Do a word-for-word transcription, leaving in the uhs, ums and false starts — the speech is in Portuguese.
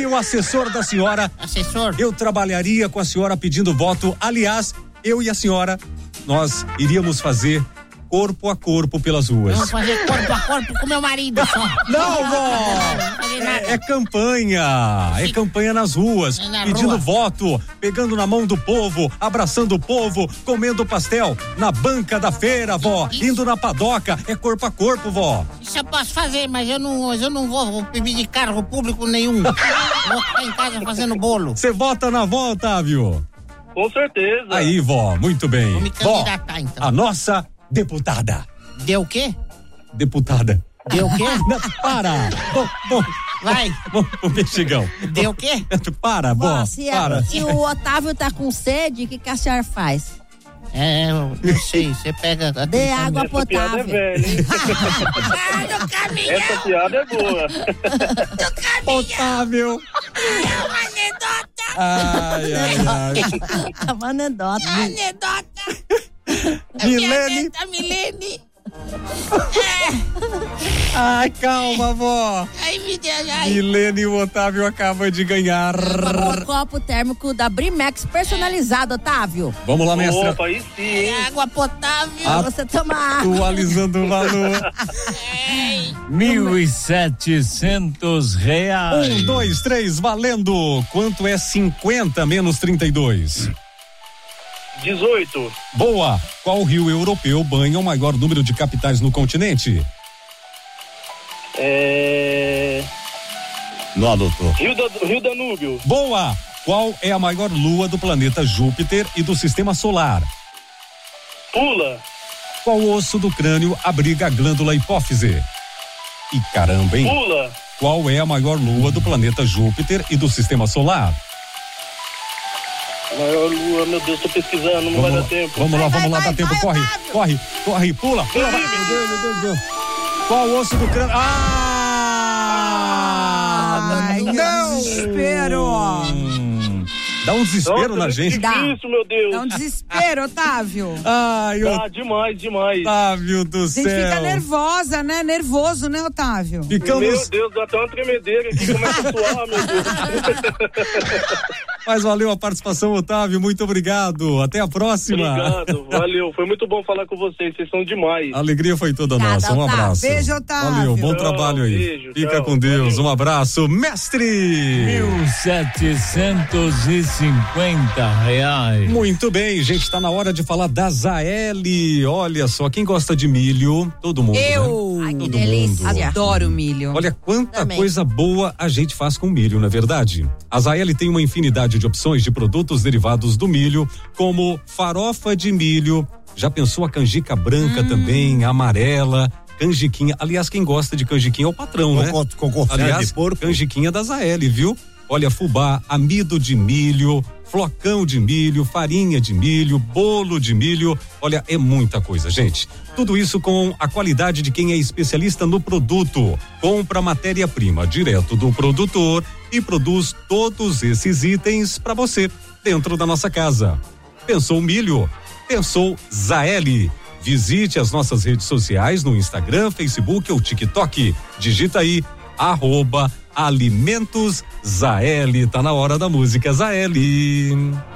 Milene, o assessor da senhora. Assessor? Eu trabalharia com a senhora pedindo voto. Aliás, eu e a senhora, nós iríamos fazer corpo a corpo pelas ruas. Vamos fazer corpo a corpo com meu marido só. Não, vó! É, é campanha, é campanha nas ruas, é na pedindo rua. voto, pegando na mão do povo, abraçando o povo, comendo pastel na banca da feira, vó, Isso. indo na padoca, é corpo a corpo, vó. Isso eu posso fazer, mas eu não, mas eu não vou, vou pedir de cargo público nenhum. Vou ficar em casa fazendo bolo. Você vota na vó, Otávio? Com certeza. Aí, vó, muito bem. Vou me Vó, candidatar, então. a nossa deputada. Deu o quê? Deputada. Deu o quê? Não, para. Bom, bom. Vai. Vamos pro mexigão. Deu o quê? Para, Vó, bom, se, para. a, se o Otávio tá com sede, o que, que a senhora faz? É, eu não sei, você pega... Dê água Essa piada é potável. velha, hein? Ah, do caminhão! Essa piada é boa. Do caminhão! Otávio. É uma anedota! Ai, ai, ai. É uma anedota. Anedota! Milene. Neta, Milene! Ai, calma, vó. Ai, me deu, ai. Milene e o Otávio acabam de ganhar. O copo térmico da Brimex personalizado, Otávio. Vamos lá, mestre. Opa, aí sim, hein? É água potável. Ah. Você toma água. Atualizando o valor. Mil e setecentos reais. Um, dois, três, valendo. Quanto é cinquenta menos trinta e dois? dezoito. Boa. Qual rio europeu banha o maior número de capitais no continente? É... Não, doutor. Rio, da, Rio Danúbio. Boa. Qual é a maior lua do planeta Júpiter e do sistema solar? Pula. Qual osso do crânio abriga a glândula hipófise? E caramba, hein? Pula. Qual é a maior lua do planeta Júpiter e do sistema solar? Maior lua, meu Deus, tô pesquisando, não Vamos vai lá, dar tempo. vamos lá, Vai, vamos lá, vai, dá tempo, vai, corre, Otávio. corre, corre, pula, pula, vai. Meu Deus, meu Deus, meu Deus, meu Deus. Qual osso do crânio? Ah! Ai, não! desespero. Hum, dá um desespero Nossa, na que gente. difícil, meu Deus. Dá um desespero, Otávio. Ai, Ah, demais, demais. Otávio do A gente céu. fica nervosa, né? Nervoso, né, Otávio? Ficamos, Meu Deus, dá até uma tremedeira aqui, começa a suar, meu Deus. mas valeu a participação, Otávio, muito obrigado. Até a próxima. Obrigado, valeu. Foi muito bom falar com vocês, vocês são demais. A alegria foi toda Obrigada, nossa. Um Otávio. abraço. Beijo, Otávio. Valeu, bom Tchau, trabalho aí. beijo, Fica tchau. com Deus. Valeu. Um abraço, mestre. Mil setecentos e cinquenta reais. Muito bem, gente, tá na hora de falar da Zaeli. Olha só, quem gosta de milho? Todo mundo, Eu né? Ai, que Todo delícia. mundo. adoro milho. Olha quanta Também. coisa boa a gente faz com milho, não é verdade? A Zaeli tem uma infinidade de opções de produtos derivados do milho, como farofa de milho. Já pensou a canjica branca Hum. também, amarela, canjiquinha. Aliás, quem gosta de canjiquinha é o patrão, né? Com, com confiança Aliás, de porco. canjiquinha da Zaeli, viu? Olha, fubá, amido de milho, flocão de milho, farinha de milho, bolo de milho. Olha, é muita coisa, gente. Tudo isso com a qualidade de quem é especialista no produto. Compra matéria-prima direto do produtor e produz todos esses itens para você dentro da nossa casa. Pensou milho? Pensou Zaeli. Visite as nossas redes sociais no Instagram, Facebook ou TikTok. Digita aí, arroba Alimentos Zaeli. Tá na hora da música Zaeli.